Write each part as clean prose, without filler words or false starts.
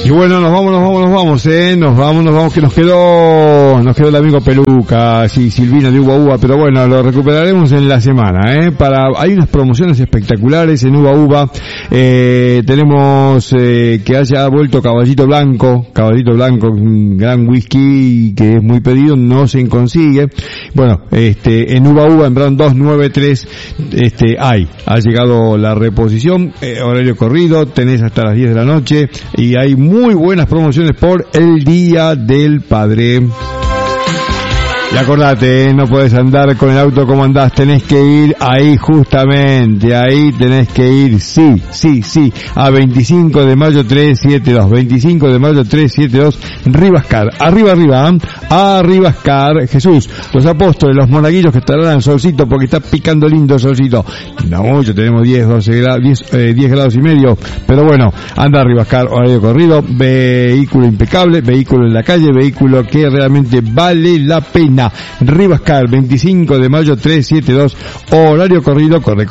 Y bueno, nos vamos, que nos quedó el amigo Peluca, sí, Silvino de Uva Uva, pero bueno, lo recuperaremos en la semana, hay unas promociones espectaculares en Uva Uva, tenemos, que haya vuelto Caballito Blanco, un gran whisky que es muy pedido, no se consigue, bueno, en Uva Uva, en Brown 293, ha llegado la reposición, horario corrido, tenés hasta las 10 de la noche, y hay muy buenas promociones por el Día del Padre. Y acordate, no puedes andar con el auto como andás, tenés que ir ahí justamente, ahí tenés que ir, sí, a 25 de mayo 372, Rivascar, Rivascar, Jesús, los apóstoles, los monaguillos que estarán al solcito porque está picando lindo el solcito, no mucho, tenemos 10 grados y medio, pero bueno, anda a Rivascar, horario corrido, vehículo impecable, vehículo en la calle, vehículo que realmente vale la pena. Rivascar, 25 de mayo 372, horario corrido, corre.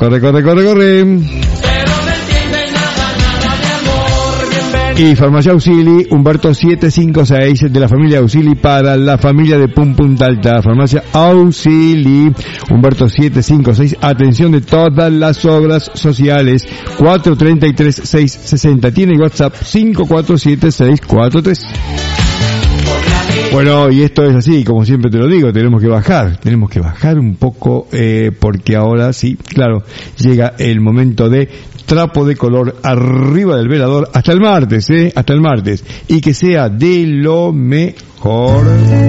Y Farmacia Auxili, Humberto 756, de la familia Auxili para la familia de Punta Alta. Farmacia Auxili, Humberto 756, atención de todas las obras sociales, 433-660. Tiene WhatsApp 547-643. Bueno, y esto es así, como siempre te lo digo, tenemos que bajar un poco, porque ahora sí, claro, llega el momento de trapo de color arriba del velador hasta el martes, y que sea de lo mejor.